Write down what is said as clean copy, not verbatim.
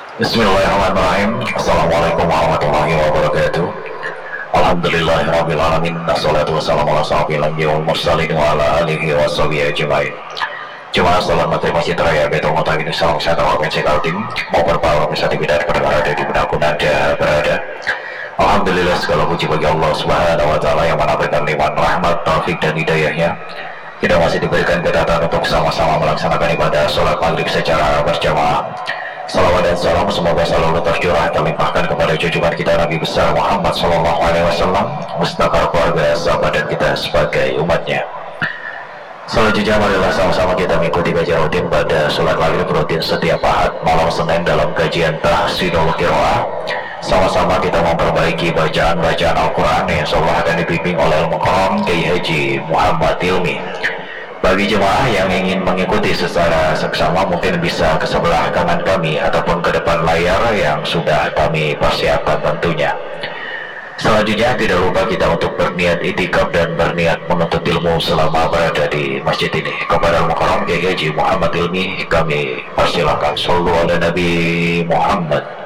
Bismillahirrahmanirrahim. Assalamualaikum warahmatullahi wabarakatuh. Alhamdulillahirrabbilalamin. Assalatu wassalamu ala asyrofil anbiya'i wal mursalin wa ala alihi wa sahbihi ajma'in. Jemaah salat maghrib Masjid Raya Baitul Muttaqin Salam Satu Provinsi Kaltim maupun para pemirsa TV dan pendengar radio di dimanapun Anda berada. Alhamdulillah, segala puji bagi Allah Subhanahu wa taala yang mana berikan nikmat, rahmat, taufik dan hidayahnya. Kita masih diberikan kesempatan untuk sama-sama melaksanakan ibadah salat maghrib secara berjamaah. Salawat dan salam semoga selalu tercurah terlimpahkan kepada junjungan kita Nabi besar Muhammad Sallallahu Alaihi Wasallam, beserta keluarga, sahabat dan kita sebagai umatnya. Selanjutnya marilah sama-sama kita mengikuti kajian rutin pada sholat maghrib rutin setiap Ahad malam Senin dalam kajian Tahsinul Qiraah. Sama-sama kita memperbaiki bacaan-bacaan Al-Quran yang insyaallah akan dibimbing oleh Al-Mukarram Kiai Haji Muhammad Ilmi. Bagi jemaah yang ingin mengikuti secara seksama mungkin bisa ke sebelah kanan kami ataupun ke depan layar yang sudah kami persiapkan tentunya. Selanjutnya tidak lupa kita untuk berniat itikaf dan berniat menuntut ilmu selama berada di masjid ini. Kepada Al-Mukarram Kiai Haji Muhammad Ilmi kami persilakan. Shallu ala Nabi Muhammad.